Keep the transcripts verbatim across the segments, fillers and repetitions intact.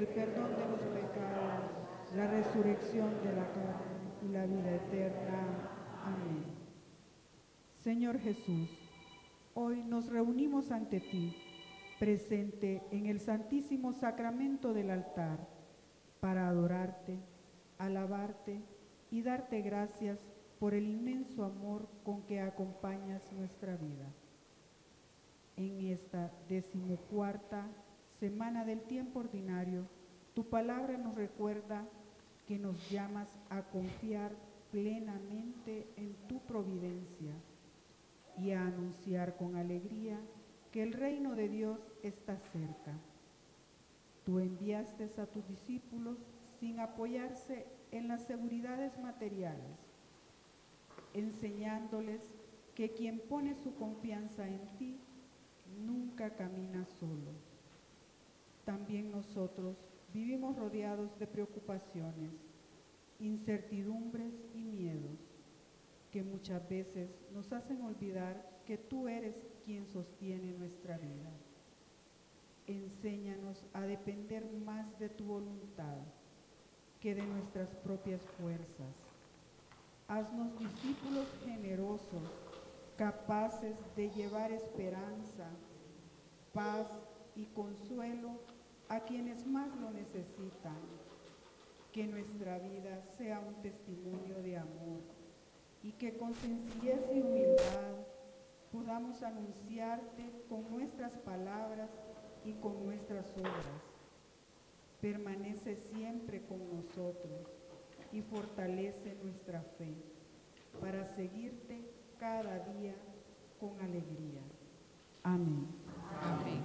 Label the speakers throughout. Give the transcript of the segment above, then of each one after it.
Speaker 1: perdón de los pecados, la resurrección de la carne y la vida eterna. Amén. Señor Jesús, hoy nos reunimos ante ti, presente en el Santísimo Sacramento del altar, para adorarte, alabarte y darte gracias por el inmenso amor con que acompañas nuestra vida. En esta decimocuarta semana del tiempo ordinario, tu palabra nos recuerda que nos llamas a confiar plenamente en tu providencia y a anunciar con alegría que el reino de Dios está cerca. Tú enviaste a tus discípulos sin apoyarse en las seguridades materiales, enseñándoles que quien pone su confianza en ti nunca camina solo. También nosotros vivimos rodeados de preocupaciones, incertidumbres y miedos que muchas veces nos hacen olvidar que tú eres quien sostiene nuestra vida. Enséñanos a depender más de tu voluntad que de nuestras propias fuerzas. Haznos discípulos generosos, capaces de llevar esperanza, paz y consuelo a quienes más lo necesitan. Que nuestra vida sea un testimonio de amor y que con sencillez y humildad podamos anunciarte con nuestras palabras y con nuestras obras. Permanece siempre con nosotros y fortalece nuestra fe para seguirte cada día con alegría. Amén.
Speaker 2: Amén.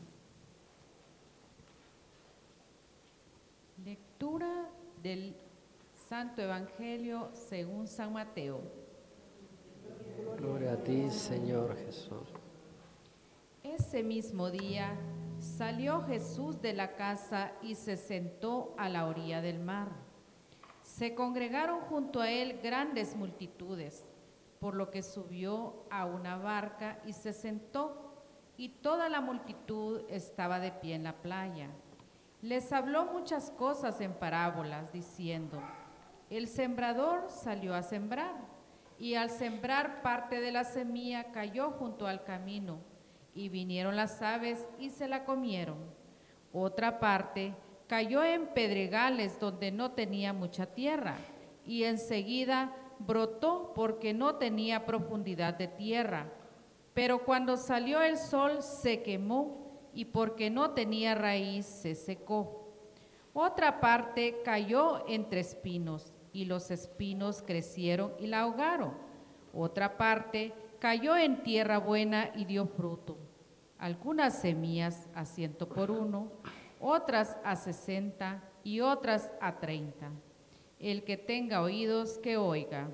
Speaker 2: Lectura del Santo Evangelio según San Mateo.
Speaker 3: Gloria a ti, Señor Jesús.
Speaker 2: Ese mismo día salió Jesús de la casa y se sentó a la orilla del mar. Se congregaron junto a él grandes multitudes, por lo que subió a una barca y se sentó, y toda la multitud estaba de pie en la playa. Les habló muchas cosas en parábolas, diciendo: el sembrador salió a sembrar, y al sembrar parte de la semilla cayó junto al camino, y vinieron las aves y se la comieron. Otra parte cayó en pedregales donde no tenía mucha tierra, y enseguida brotó porque no tenía profundidad de tierra. Pero cuando salió el sol se quemó, y porque no tenía raíz se secó. Otra parte cayó entre espinos, y los espinos crecieron y la ahogaron. Otra parte cayó en tierra buena y dio fruto. Algunas semillas a ciento por uno, otras a sesenta y otras a treinta. El que tenga oídos, que oiga.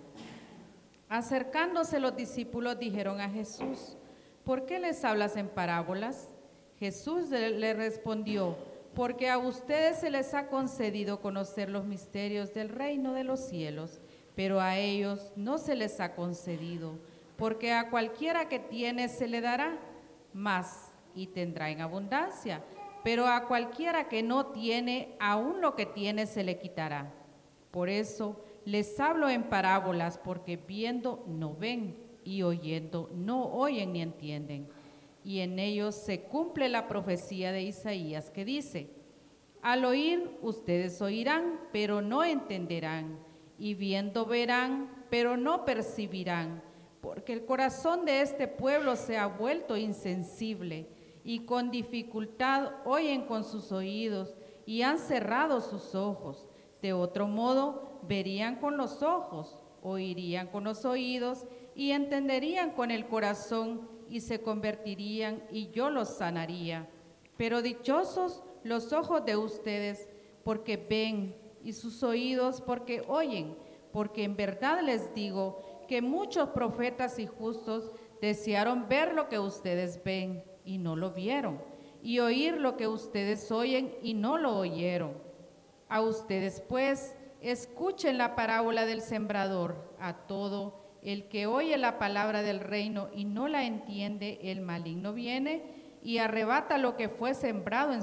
Speaker 2: Acercándose los discípulos dijeron a Jesús: ¿por qué les hablas en parábolas? Jesús le respondió: porque a ustedes se les ha concedido conocer los misterios del reino de los cielos, pero a ellos no se les ha concedido, porque a cualquiera que tiene se le dará más y tendrá en abundancia, pero a cualquiera que no tiene, aún lo que tiene se le quitará. Por eso les hablo en parábolas, porque viendo no ven, y oyendo no oyen ni entienden. Y en ellos se cumple la profecía de Isaías que dice: al oír ustedes oirán, pero no entenderán, y viendo verán, pero no percibirán, porque el corazón de este pueblo se ha vuelto insensible, y con dificultad oyen con sus oídos, y han cerrado sus ojos. De otro modo, verían con los ojos, oirían con los oídos, y entenderían con el corazón, y se convertirían, y yo los sanaría. Pero dichosos los ojos de ustedes, porque ven, y sus oídos, porque oyen, porque en verdad les digo que muchos profetas y justos desearon ver lo que ustedes ven, y no lo vieron, y oír lo que ustedes oyen, y no lo oyeron. A ustedes, pues, escuchen la parábola del sembrador. A todo el que oye la palabra del reino y no la entiende, el maligno viene y arrebata lo que fue sembrado en